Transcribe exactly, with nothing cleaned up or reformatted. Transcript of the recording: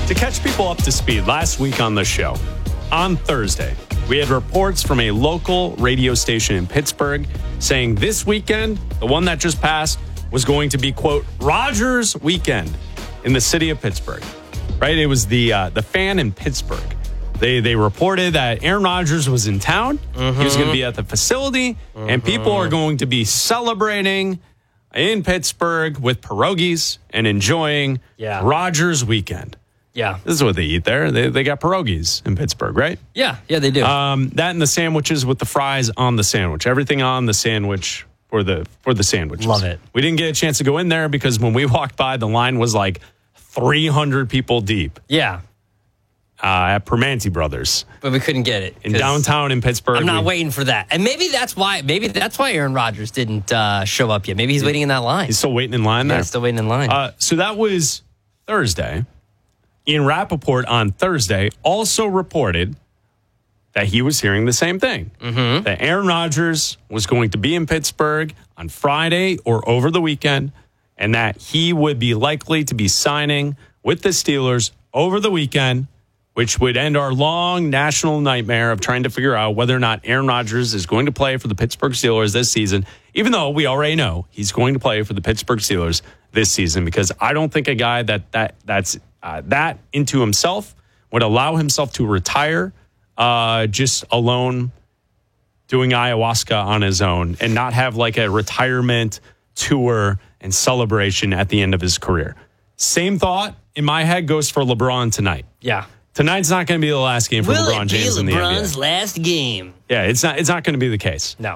To catch people up to speed, last week on the show, on Thursday, we had reports from a local radio station in Pittsburgh saying this weekend, the one that just passed, was going to be, quote, Rodgers weekend in the city of Pittsburgh. Right? It was the uh, the Fan in Pittsburgh. They they reported that Aaron Rodgers was in town. Mm-hmm. He was going to be at the facility, mm-hmm. and people are going to be celebrating in Pittsburgh with pierogies and enjoying yeah. Rodgers weekend. Yeah. This is what they eat there. They they got pierogies in Pittsburgh, right? Yeah, yeah, they do. Um, that and the sandwiches with the fries on the sandwich. Everything on the sandwich for the for the sandwiches. Love it. We didn't get a chance to go in there because when we walked by, the line was like three hundred people deep. Yeah. Uh, at Permanente Brothers. But we couldn't get it. In downtown in Pittsburgh. I'm not we, waiting for that. And maybe that's why Maybe that's why Aaron Rodgers didn't uh, show up yet. Maybe he's waiting in that line. He's still waiting in line there? Yeah, still waiting in line. Uh, so that was Thursday. Ian Rappaport on Thursday also reported that he was hearing the same thing. Mm-hmm. That Aaron Rodgers was going to be in Pittsburgh on Friday or over the weekend, and that he would be likely to be signing with the Steelers over the weekend, which would end our long national nightmare of trying to figure out whether or not Aaron Rodgers is going to play for the Pittsburgh Steelers this season, even though we already know he's going to play for the Pittsburgh Steelers this season, because I don't think a guy that that that's uh, that into himself would allow himself to retire uh, just alone doing ayahuasca on his own and not have like a retirement tour and celebration at the end of his career. Same thought in my head goes for LeBron tonight. Yeah. Tonight's not going to be the last game for Will LeBron it be James in the N B A. LeBron's last game? Yeah, it's not. It's not going to be the case. No.